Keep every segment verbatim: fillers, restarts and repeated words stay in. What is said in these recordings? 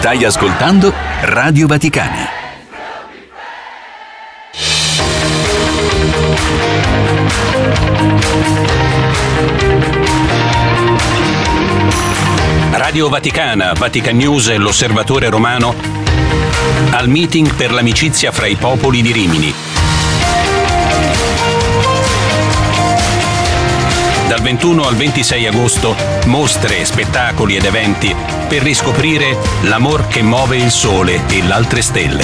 Stai ascoltando Radio Vaticana. Radio Vaticana, Vatican News e l'Osservatore Romano al meeting per l'amicizia fra i popoli di Rimini. Dal ventuno al ventisei agosto, mostre, spettacoli ed eventi per riscoprire l'amor che muove il sole e l'altre stelle.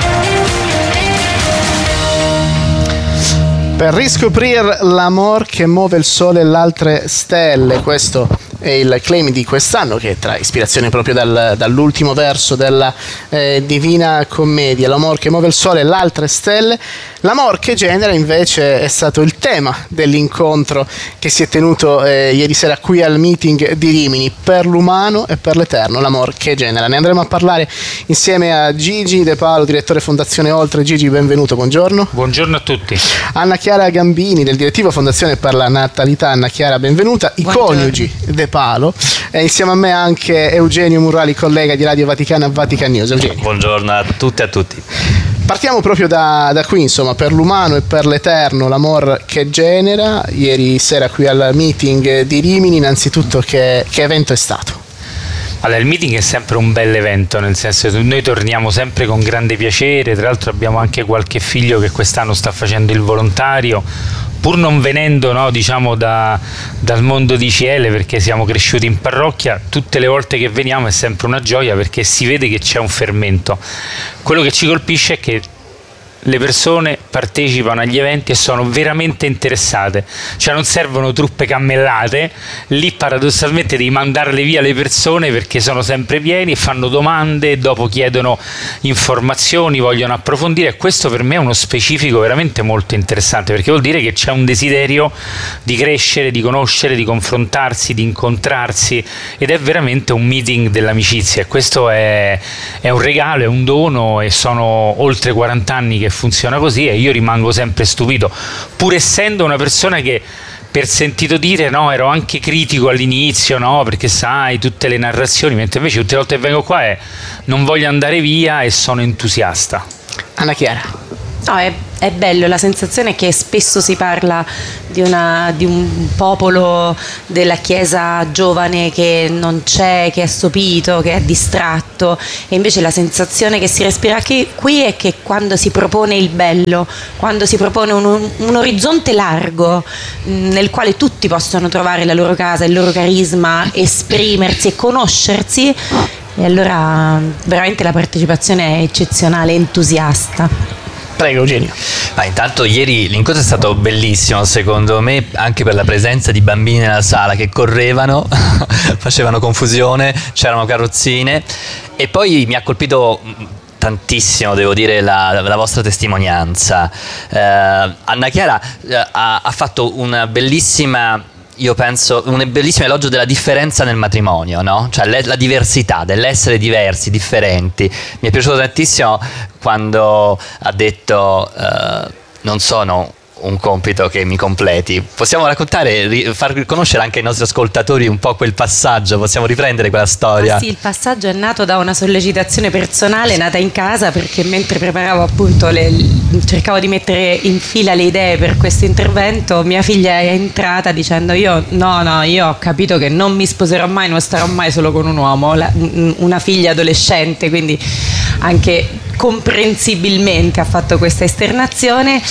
Per riscoprire l'amor che muove il sole e l'altre stelle, questo è il claim di quest'anno, che trae ispirazione proprio dal, dall'ultimo verso della eh, Divina Commedia. L'amor che muove il sole e l'altre stelle. L'amor che genera invece è stato il tema dell'incontro che si è tenuto eh, ieri sera qui al meeting di Rimini, per l'umano e per l'eterno, l'amor che genera. Ne andremo a parlare insieme a Gigi De Palo, direttore Fondazione Oltre. Gigi, benvenuto, buongiorno. Buongiorno a tutti. Anna Chiara Gambini, del direttivo Fondazione per la Natalità. Anna Chiara, benvenuta. I buongiorno. Coniugi De Palo, e insieme a me anche Eugenio Murali, collega di Radio Vaticana a Vatican News. Eugenio. Buongiorno a tutte e a tutti. Partiamo proprio da, da qui, insomma, per l'umano e per l'eterno, l'amor che genera. Ieri sera qui al meeting di Rimini, innanzitutto che, che evento è stato? Allora, il meeting è sempre un bel evento, nel senso che noi torniamo sempre con grande piacere. Tra l'altro abbiamo anche qualche figlio che quest'anno sta facendo il volontario, pur non venendo, no, diciamo da, dal mondo di C L, perché siamo cresciuti in parrocchia. Tutte le volte che veniamo è sempre una gioia, perché si vede che c'è un fermento. Quello che ci colpisce è che le persone partecipano agli eventi e sono veramente interessate, cioè non servono truppe cammellate. Lì paradossalmente devi mandarle via le persone, perché sono sempre pieni e fanno domande, dopo chiedono informazioni, vogliono approfondire, e questo per me è uno specifico veramente molto interessante, perché vuol dire che c'è un desiderio di crescere, di conoscere, di confrontarsi, di incontrarsi, ed è veramente un meeting dell'amicizia, e questo è, è un regalo, è un dono, e sono oltre quaranta anni che funziona così, e io rimango sempre stupito, pur essendo una persona che, per sentito dire, no, ero anche critico all'inizio, no, perché sai, tutte le narrazioni, mentre invece tutte le volte che vengo qua è non voglio andare via e sono entusiasta. Anna Chiara. No, è, è bello, la sensazione è che spesso si parla di, una, di un popolo della Chiesa giovane che non c'è, che è stupito, che è distratto, e invece la sensazione che si respira qui è che quando si propone il bello, quando si propone un, un orizzonte largo nel quale tutti possono trovare la loro casa, il loro carisma, esprimersi e conoscersi, e allora veramente la partecipazione è eccezionale, entusiasta. Prego, Eugenio. Ma intanto ieri l'incontro è stato bellissimo, secondo me, anche per la presenza di bambini nella sala che correvano, facevano confusione, c'erano carrozzine, e poi mi ha colpito tantissimo, devo dire, la, la vostra testimonianza. Eh, Anna Chiara eh, ha, ha fatto una bellissima, io penso, un bellissimo elogio della differenza nel matrimonio, no? Cioè le, la diversità, dell'essere diversi, differenti. Mi è piaciuto tantissimo quando ha detto uh, non sono un compito che mi completi. Possiamo raccontare, ri, far conoscere anche ai nostri ascoltatori un po' quel passaggio, possiamo riprendere quella storia? Ah, sì, il passaggio è nato da una sollecitazione personale nata in casa, perché mentre preparavo appunto le, cercavo di mettere in fila le idee per questo intervento, mia figlia è entrata dicendo io no no io ho capito che non mi sposerò mai, non starò mai solo con un uomo. La, una figlia adolescente, quindi anche comprensibilmente ha fatto questa esternazione,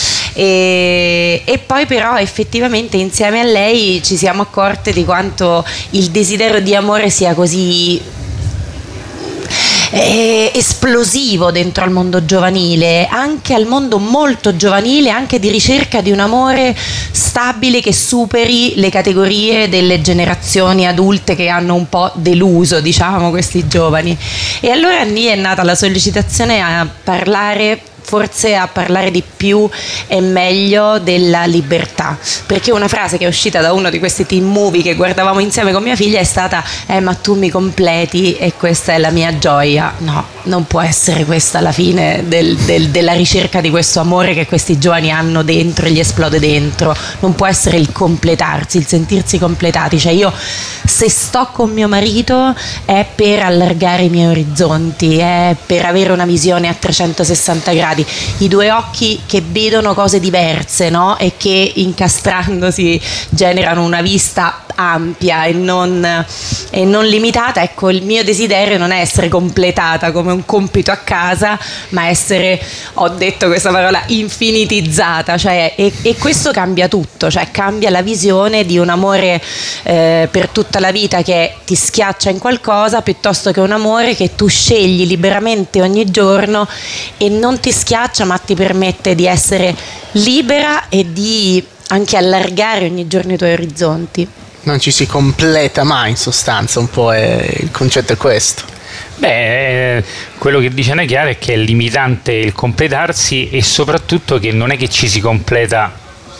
e, e poi però effettivamente insieme a lei ci siamo accorte di quanto il desiderio di amore sia così eh, esplosivo dentro al mondo giovanile, anche al mondo molto giovanile, anche di ricerca di un amore stabile che superi le categorie delle generazioni adulte che hanno un po' deluso, diciamo, questi giovani. E allora lì è nata la sollecitazione a parlare forse a parlare di più e meglio della libertà, perché una frase che è uscita da uno di questi teen movie che guardavamo insieme con mia figlia è stata eh ma tu mi completi e questa è la mia gioia. No, non può essere questa la fine del, del, della ricerca di questo amore che questi giovani hanno dentro e gli esplode dentro. Non può essere il completarsi, il sentirsi completati. Cioè io se sto con mio marito è per allargare i miei orizzonti, è per avere una visione a trecentosessanta gradi, i due occhi che vedono cose diverse, no? E che incastrandosi generano una vista ampia e non, e non limitata. Ecco, il mio desiderio non è essere completata come un compito a casa, ma essere, ho detto questa parola, infinitizzata, cioè, e, e questo cambia tutto, cioè cambia la visione di un amore eh, per tutta la vita che ti schiaccia in qualcosa, piuttosto che un amore che tu scegli liberamente ogni giorno e non ti schiaccia ma ti permette di essere libera e di anche allargare ogni giorno i tuoi orizzonti. Non ci si completa mai, in sostanza, un po' è, il concetto è questo. Beh, quello che dice Ana Chiara è che è limitante il completarsi e soprattutto che non è che ci si completa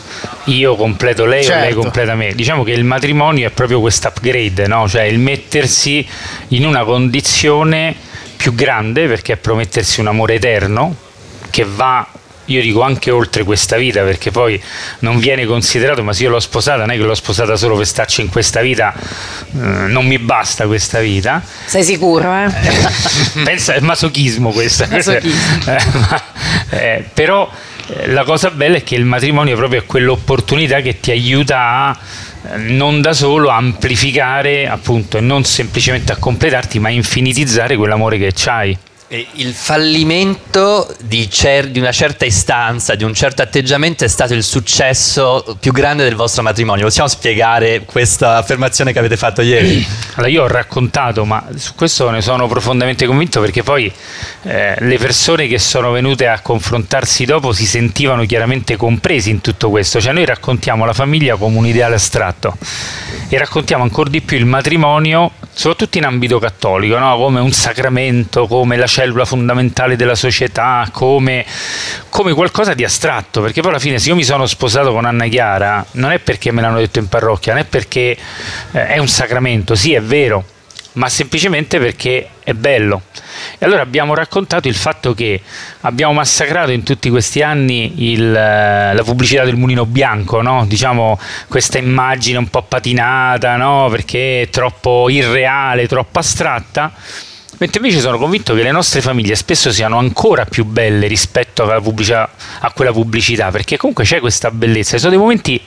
io completo lei certo. o lei completa me. Diciamo che il matrimonio è proprio questo upgrade, no? Cioè il mettersi in una condizione più grande, perché è promettersi un amore eterno che va, io dico, anche oltre questa vita, perché poi non viene considerato, ma se io l'ho sposata non è che l'ho sposata solo per starci in questa vita, eh, non mi basta questa vita. Sei sicuro? Eh? Pensa, è masochismo questo. Masochismo. Eh, ma, eh, però eh, la cosa bella è che il matrimonio proprio è quell'opportunità che ti aiuta a non da solo a amplificare, appunto, e non semplicemente a completarti, ma a infinitizzare quell'amore che c'hai. Il fallimento di, cer- di una certa istanza, di un certo atteggiamento è stato il successo più grande del vostro matrimonio. Possiamo spiegare questa affermazione che avete fatto ieri? Allora, io ho raccontato, ma su questo ne sono profondamente convinto, perché poi eh, le persone che sono venute a confrontarsi dopo si sentivano chiaramente compresi in tutto questo. Cioè noi raccontiamo la famiglia come un ideale astratto e raccontiamo ancora di più il matrimonio, soprattutto in ambito cattolico, no? Come un sacramento, come la cellula fondamentale della società, come, come qualcosa di astratto, perché poi alla fine se io mi sono sposato con Anna Chiara non è perché me l'hanno detto in parrocchia, non è perché eh, è un sacramento, sì è vero, ma semplicemente perché è bello. E allora abbiamo raccontato il fatto che abbiamo massacrato in tutti questi anni il, la pubblicità del mulino bianco, no? Diciamo questa immagine un po' patinata, no? Perché è troppo irreale, troppo astratta, mentre invece sono convinto che le nostre famiglie spesso siano ancora più belle rispetto alla pubblicità, a quella pubblicità, perché comunque c'è questa bellezza, ci sono dei momenti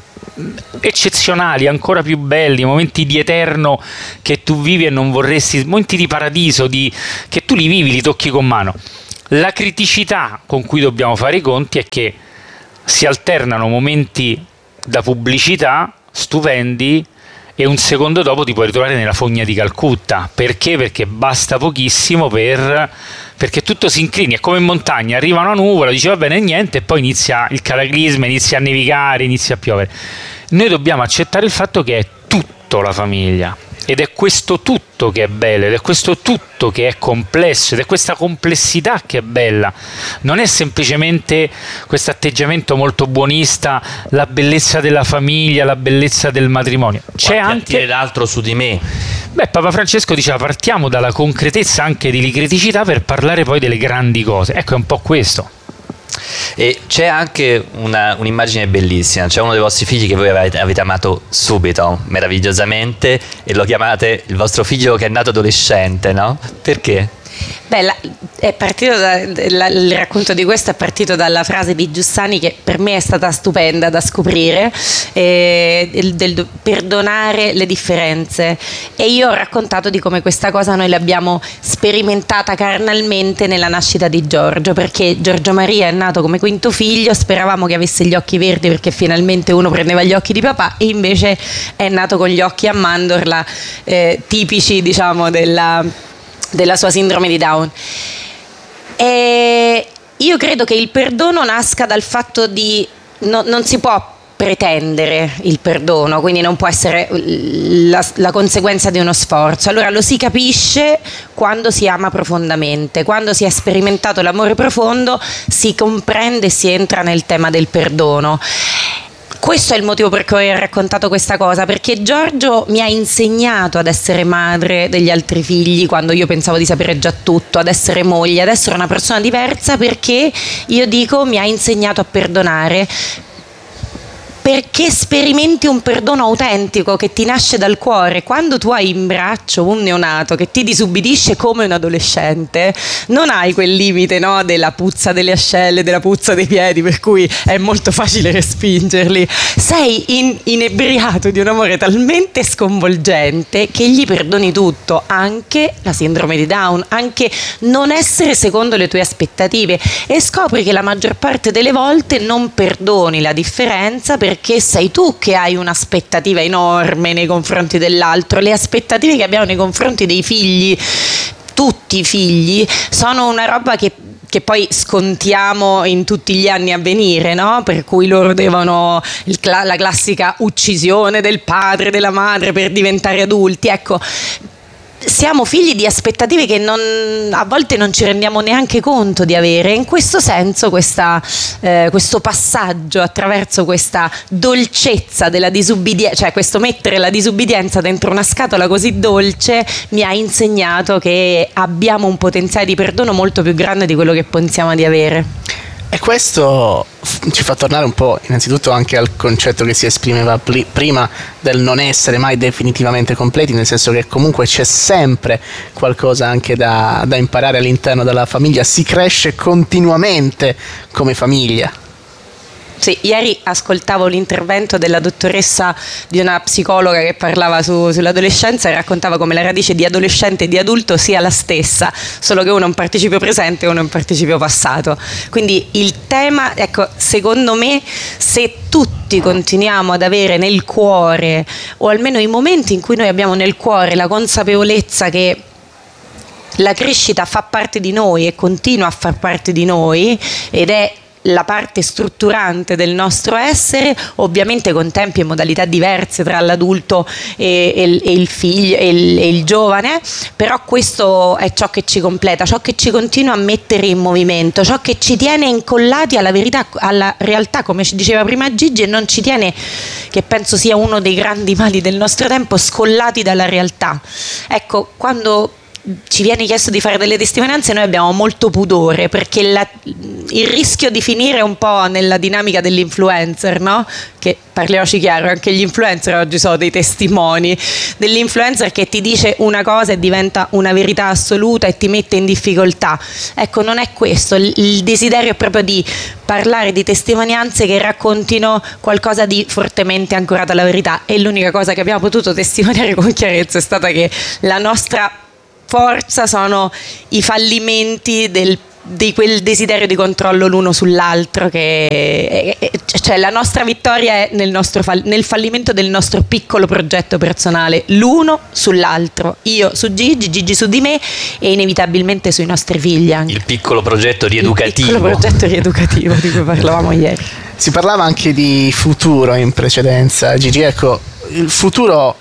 eccezionali, ancora più belli, momenti di eterno che tu vivi e non vorresti, momenti di paradiso di, che tu li vivi, li tocchi con mano. La criticità con cui dobbiamo fare i conti è che si alternano momenti da pubblicità stupendi e un secondo dopo ti puoi ritrovare nella fogna di Calcutta. Perché? Perché basta pochissimo per... perché tutto si inclini, è come in montagna, arriva una nuvola, dice va bene niente e poi inizia il cataclisma, inizia a nevicare, inizia a piovere. Noi dobbiamo accettare il fatto che è tutto la famiglia, ed è questo tutto che è bello, ed è questo tutto che è complesso, ed è questa complessità che è bella. Non è semplicemente questo atteggiamento molto buonista, la bellezza della famiglia, la bellezza del matrimonio. C'è anche l'altro su di me. Beh, Papa Francesco diceva partiamo dalla concretezza anche di criticità per parlare poi delle grandi cose. Ecco, è un po' questo. E c'è anche una, un'immagine bellissima, c'è uno dei vostri figli che voi avete, avete amato subito, meravigliosamente, e lo chiamate il vostro figlio che è nato adolescente, no? Perché? Beh, la, è partito da, la, il racconto di questo è partito dalla frase di Giussani che per me è stata stupenda da scoprire, eh, del, del perdonare le differenze, e io ho raccontato di come questa cosa noi l'abbiamo sperimentata carnalmente nella nascita di Giorgio, perché Giorgio Maria è nato come quinto figlio, speravamo che avesse gli occhi verdi perché finalmente uno prendeva gli occhi di papà, e invece è nato con gli occhi a mandorla, eh, tipici, diciamo, della della sua sindrome di Down. E io credo che il perdono nasca dal fatto di no, non si può pretendere il perdono, quindi non può essere la, la conseguenza di uno sforzo. Allora lo si capisce quando si ama profondamente, quando si è sperimentato l'amore profondo, si comprende e si entra nel tema del perdono. Questo è il motivo per cui ho raccontato questa cosa, perché Giorgio mi ha insegnato ad essere madre degli altri figli quando io pensavo di sapere già tutto, ad essere moglie, ad essere una persona diversa, perché io dico mi ha insegnato a perdonare, perché sperimenti un perdono autentico che ti nasce dal cuore. Quando tu hai in braccio un neonato che ti disubbidisce come un adolescente, non hai quel limite, no, della puzza delle ascelle, della puzza dei piedi, per cui è molto facile respingerli. Sei in, inebriato di un amore talmente sconvolgente che gli perdoni tutto, anche la sindrome di Down, anche non essere secondo le tue aspettative, e scopri che la maggior parte delle volte non perdoni la differenza perché sei tu che hai un'aspettativa enorme nei confronti dell'altro. Le aspettative che abbiamo nei confronti dei figli, tutti i figli, sono una roba che che poi scontiamo in tutti gli anni a venire, no? Per cui loro devono il, la classica uccisione del padre, della madre per diventare adulti. Ecco, siamo figli di aspettative che non, a volte non ci rendiamo neanche conto di avere. In questo senso questa, eh, questo passaggio attraverso questa dolcezza della disubbidienza, cioè questo mettere la disubbidienza dentro una scatola così dolce, mi ha insegnato che abbiamo un potenziale di perdono molto più grande di quello che pensiamo di avere. E questo ci fa tornare un po' innanzitutto anche al concetto che si esprimeva pl- prima del non essere mai definitivamente completi, nel senso che comunque c'è sempre qualcosa anche da, da imparare all'interno della famiglia, si cresce continuamente come famiglia. Sì, ieri ascoltavo l'intervento della dottoressa di una psicologa che parlava su, sull'adolescenza e raccontava come la radice di adolescente e di adulto sia la stessa, solo che uno è un participio presente e uno è un participio passato. Quindi il tema, ecco, secondo me, se tutti continuiamo ad avere nel cuore, o almeno i momenti in cui noi abbiamo nel cuore la consapevolezza che la crescita fa parte di noi e continua a far parte di noi ed è la parte strutturante del nostro essere, ovviamente con tempi e modalità diverse tra l'adulto e, e, e il figlio e il, e il giovane, però questo è ciò che ci completa, ciò che ci continua a mettere in movimento, ciò che ci tiene incollati alla verità, alla realtà, come ci diceva prima Gigi, e non ci tiene, che penso sia uno dei grandi mali del nostro tempo, scollati dalla realtà. Ecco, quando ci viene chiesto di fare delle testimonianze noi abbiamo molto pudore, perché la, il rischio di finire un po' nella dinamica dell'influencer, no? Che parliamoci chiaro, anche gli influencer oggi sono dei testimoni, dell'influencer che ti dice una cosa e diventa una verità assoluta e ti mette in difficoltà. Ecco, non è questo, il, il desiderio è proprio di parlare di testimonianze che raccontino qualcosa di fortemente ancorato alla verità, e l'unica cosa che abbiamo potuto testimoniare con chiarezza è stata che la nostra forza sono i fallimenti del, di quel desiderio di controllo l'uno sull'altro, che è, è, cioè la nostra vittoria è nel, nostro fall, nel fallimento del nostro piccolo progetto personale, l'uno sull'altro, io su Gigi, Gigi su di me e inevitabilmente sui nostri figli anche. Il piccolo progetto rieducativo. Il piccolo progetto rieducativo di cui parlavamo ieri. Si parlava anche di futuro in precedenza, Gigi, ecco, il futuro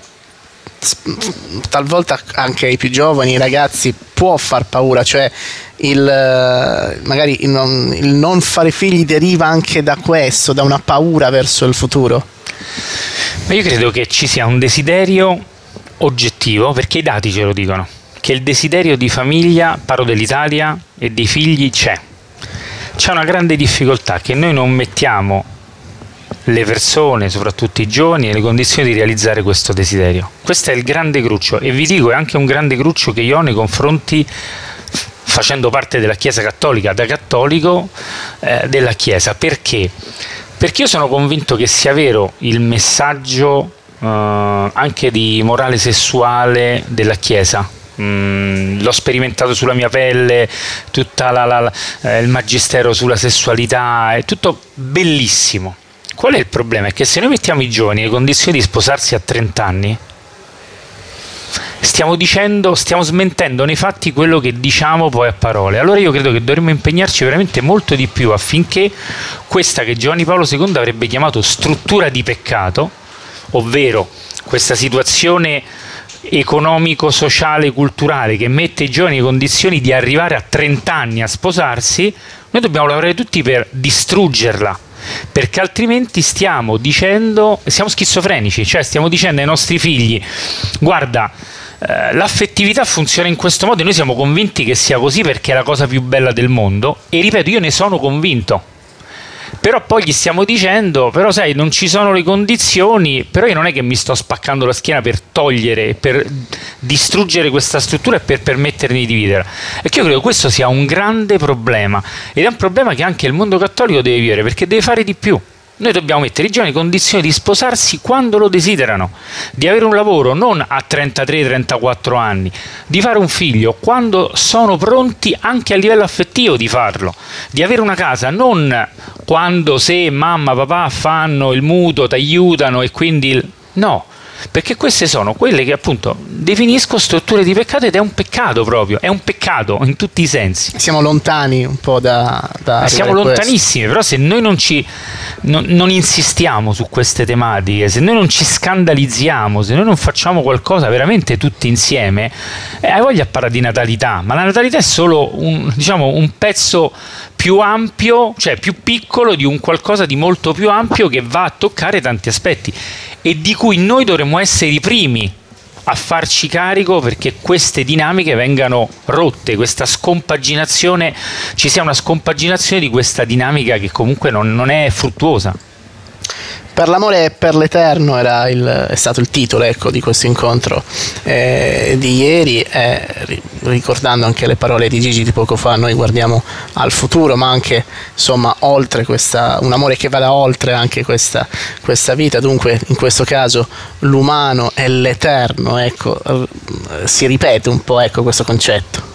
talvolta anche ai più giovani, ai ragazzi, può far paura, cioè il magari il non, il non fare figli deriva anche da questo, da una paura verso il futuro. Ma io credo che ci sia un desiderio oggettivo, perché i dati ce lo dicono, che il desiderio di famiglia, parlo dell'Italia, e dei figli c'è. C'è una grande difficoltà, che noi non mettiamo le persone, soprattutto i giovani, nelle condizioni di realizzare questo desiderio. Questo è il grande cruccio, e vi dico è anche un grande cruccio che io ho nei confronti, facendo parte della Chiesa Cattolica, da cattolico eh, della Chiesa. Perché? Perché io sono convinto che sia vero il messaggio eh, anche di morale sessuale della Chiesa. Mm, l'ho sperimentato sulla mia pelle, tutta la, la, la, eh, il magistero sulla sessualità, è tutto bellissimo. Qual è il problema? È che se noi mettiamo i giovani nelle condizioni di sposarsi a trenta anni, stiamo dicendo, stiamo smentendo nei fatti quello che diciamo poi a parole. Allora io credo che dovremmo impegnarci veramente molto di più affinché questa che Giovanni Paolo secondo avrebbe chiamato struttura di peccato, ovvero questa situazione economico, sociale, culturale che mette i giovani in condizioni di arrivare a trenta anni a sposarsi, noi dobbiamo lavorare tutti per distruggerla, perché altrimenti stiamo dicendo, siamo schizofrenici, cioè stiamo dicendo ai nostri figli: guarda, eh, l'affettività funziona in questo modo e noi siamo convinti che sia così perché è la cosa più bella del mondo, e ripeto, io ne sono convinto. Però poi gli stiamo dicendo, però sai, non ci sono le condizioni, però io non è che mi sto spaccando la schiena per togliere, per distruggere questa struttura e per permettermi di dividerla. E che io credo che questo sia un grande problema, ed è un problema che anche il mondo cattolico deve vivere, perché deve fare di più. Noi dobbiamo mettere i giovani in condizioni di sposarsi quando lo desiderano, di avere un lavoro non a trentatré trentaquattro anni, di fare un figlio quando sono pronti anche a livello affettivo di farlo, di avere una casa non quando, se mamma, papà fanno il mutuo, ti aiutano e quindi il... no. Perché queste sono quelle che appunto definisco strutture di peccato, ed è un peccato proprio, è un peccato in tutti i sensi. Siamo lontani un po' da... da siamo lontanissimi, però se noi non ci non, non insistiamo su queste tematiche, se noi non ci scandalizziamo, se noi non facciamo qualcosa veramente tutti insieme, eh, hai voglia a parlare di natalità, ma la natalità è solo un, diciamo, un pezzo più ampio, cioè più piccolo di un qualcosa di molto più ampio che va a toccare tanti aspetti, e di cui noi dovremmo essere i primi a farci carico perché queste dinamiche vengano rotte, questa scompaginazione, ci sia una scompaginazione di questa dinamica che comunque non, non è fruttuosa. Per l'amore e per l'eterno era il, è stato il titolo, ecco, di questo incontro eh, di ieri, eh, ricordando anche le parole di Gigi di poco fa. Noi guardiamo al futuro, ma anche insomma oltre questa, un amore che vada oltre anche questa, questa vita. Dunque in questo caso l'umano e l'eterno, ecco, si ripete un po', ecco, questo concetto.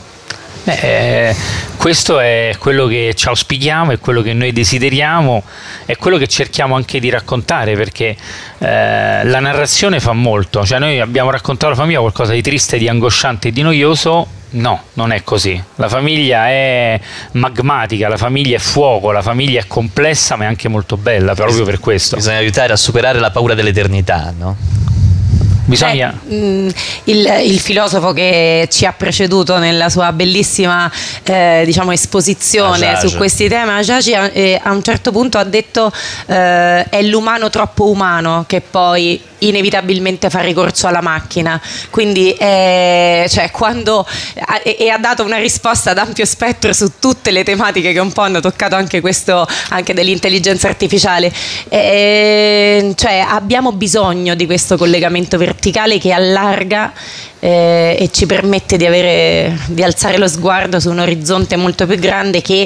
Eh, questo è quello che ci auspichiamo, è quello che noi desideriamo, è quello che cerchiamo anche di raccontare, perché eh, la narrazione fa molto. Cioè noi abbiamo raccontato la famiglia qualcosa di triste, di angosciante e di noioso. No, non è così. La famiglia è magmatica, la famiglia è fuoco, la famiglia è complessa, ma è anche molto bella, proprio per questo. Bisogna aiutare a superare la paura dell'eternità, no? Bisogna... Eh, il, il filosofo che ci ha preceduto nella sua bellissima eh, diciamo esposizione Ajaj. su questi temi, Ajaj, eh, a un certo punto ha detto eh, è l'umano troppo umano che poi inevitabilmente fa ricorso alla macchina, quindi eh, cioè quando e, e ha dato una risposta ad ampio spettro su tutte le tematiche che un po' hanno toccato anche questo, anche dell'intelligenza artificiale, eh, cioè abbiamo bisogno di questo collegamento verticale che allarga eh, e ci permette di avere, di alzare lo sguardo su un orizzonte molto più grande che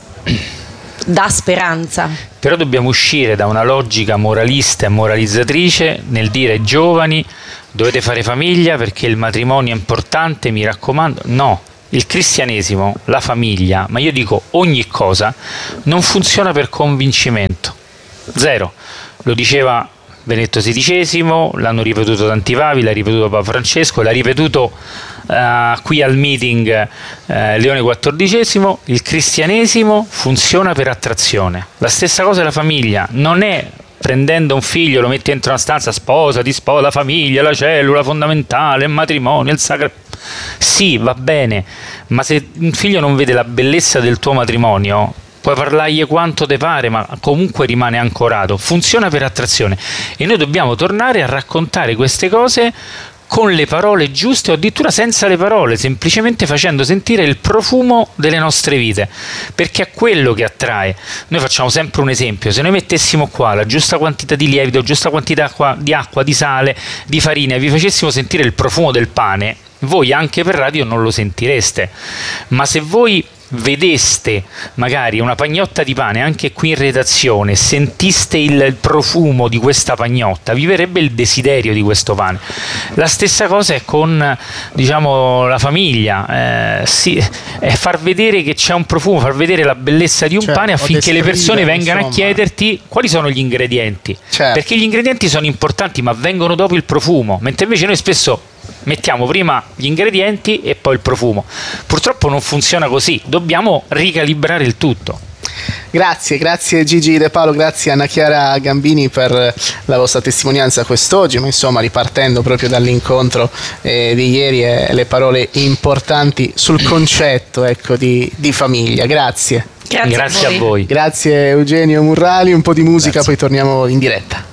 dà speranza. Però dobbiamo uscire da una logica moralista e moralizzatrice nel dire ai giovani dovete fare famiglia perché il matrimonio è importante, mi raccomando. No, il cristianesimo, la famiglia, ma io dico ogni cosa, non funziona per convincimento. Zero. Lo diceva Benedetto sedicesimo, l'hanno ripetuto tanti papi, l'ha ripetuto Papa Francesco, l'ha ripetuto uh, qui al meeting uh, Leone quattordicesimo. Il cristianesimo funziona per attrazione. La stessa cosa è la famiglia, non è prendendo un figlio, lo metti dentro una stanza, sposa, ti sposa, la famiglia, la cellula fondamentale, il matrimonio, il sacro. Sì, va bene, ma se un figlio non vede la bellezza del tuo matrimonio, puoi parlargli quanto te pare, ma comunque rimane ancorato. Funziona per attrazione, e noi dobbiamo tornare a raccontare queste cose con le parole giuste, o addirittura senza le parole, semplicemente facendo sentire il profumo delle nostre vite, perché è quello che attrae. Noi facciamo sempre un esempio: se noi mettessimo qua la giusta quantità di lievito, giusta quantità di acqua, di sale, di farina, e vi facessimo sentire il profumo del pane, voi anche per radio non lo sentireste. Ma se voi vedeste magari una pagnotta di pane anche qui in redazione, sentiste il, il profumo di questa pagnotta, vi verrebbe il desiderio di questo pane. La stessa cosa è con, diciamo, la famiglia, eh, sì, è far vedere che c'è un profumo, far vedere la bellezza di un certo, pane, affinché le persone vengano insomma. a chiederti quali sono gli ingredienti, certo. Perché gli ingredienti sono importanti, ma vengono dopo il profumo, mentre invece noi spesso mettiamo prima gli ingredienti e poi il profumo. Purtroppo non funziona così, dobbiamo ricalibrare il tutto. Grazie, grazie Gigi De Paolo, grazie Anna Chiara Gambini per la vostra testimonianza quest'oggi, ma insomma ripartendo proprio dall'incontro eh, di ieri e le parole importanti sul concetto, ecco, di, di famiglia. Grazie. Grazie, Grazie a voi. a voi. Grazie Eugenio Murrali, un po' di musica, Grazie. poi torniamo in diretta.